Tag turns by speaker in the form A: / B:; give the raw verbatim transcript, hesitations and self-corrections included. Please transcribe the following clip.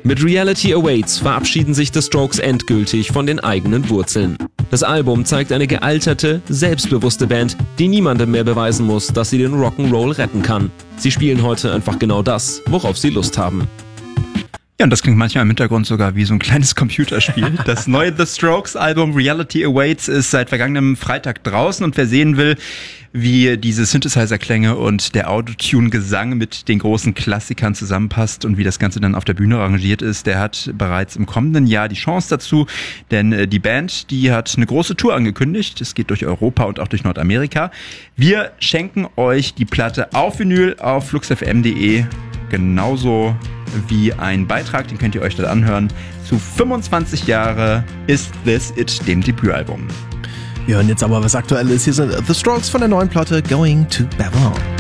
A: Mit Reality Awaits verabschieden sich The Strokes endgültig von den eigenen Wurzeln. Das Album zeigt eine gealterte, selbstbewusste Band, die niemandem mehr beweisen muss, dass sie den Rock'n'Roll retten kann. Sie spielen heute einfach genau das, worauf sie Lust haben.
B: Ja, und das klingt manchmal im Hintergrund sogar wie so ein kleines Computerspiel. Das neue The Strokes Album Reality Awaits ist seit vergangenem Freitag draußen und wer sehen will, wie diese Synthesizer-Klänge und der Autotune-Gesang mit den großen Klassikern zusammenpasst und wie das Ganze dann auf der Bühne arrangiert ist, der hat bereits im kommenden Jahr die Chance dazu, denn die Band, die hat eine große Tour angekündigt. Es geht durch Europa und auch durch Nordamerika. Wir schenken euch die Platte auf Vinyl auf fluxfm punkt de, genauso wie ein Beitrag, den könnt ihr euch dort anhören. Zu fünfundzwanzig Jahre Is This It, dem Debütalbum.
C: Wir hören jetzt aber was Aktuelles. Hier sind The Strokes von der neuen Platte Going to Babylon.